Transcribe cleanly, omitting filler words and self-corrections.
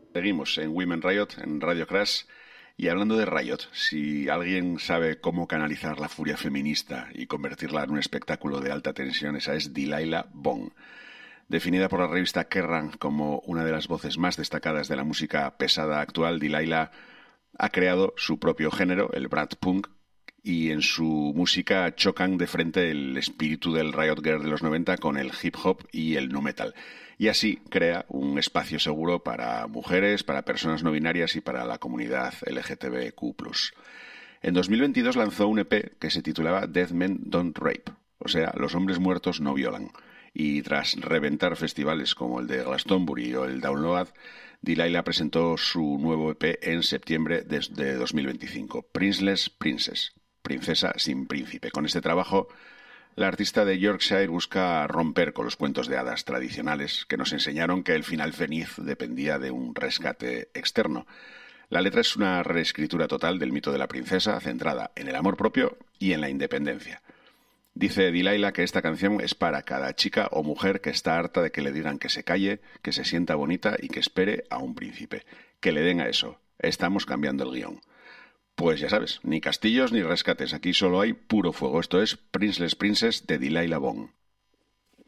Seguimos en Women Riot, en Radio Crash, y hablando de Riot, si alguien sabe cómo canalizar la furia feminista y convertirla en un espectáculo de alta tensión, esa es Delilah Bong. Definida por la revista Kerrang como una de las voces más destacadas de la música pesada actual, Delilah ha creado su propio género, el Brat Punk, y en su música chocan de frente el espíritu del Riot Girl de los 90 con el hip hop y el nu metal. Y así crea un espacio seguro para mujeres, para personas no binarias y para la comunidad LGTBQ+. En 2022 lanzó un EP que se titulaba Dead Men Don't Rape, o sea, Los hombres muertos no violan. Y tras reventar festivales como el de Glastonbury o el Download, Delilah presentó su nuevo EP en septiembre de 2025, Princeless Princess, Princesa sin príncipe. Con este trabajo, la artista de Yorkshire busca romper con los cuentos de hadas tradicionales que nos enseñaron que el final feliz dependía de un rescate externo. La letra es una reescritura total del mito de la princesa, centrada en el amor propio y en la independencia. Dice Delilah que esta canción es para cada chica o mujer que está harta de que le digan que se calle, que se sienta bonita y que espere a un príncipe. Que le den a eso. Estamos cambiando el guión. Pues ya sabes, ni castillos ni rescates. Aquí solo hay puro fuego. Esto es Princeless Princess de Delilah Bong.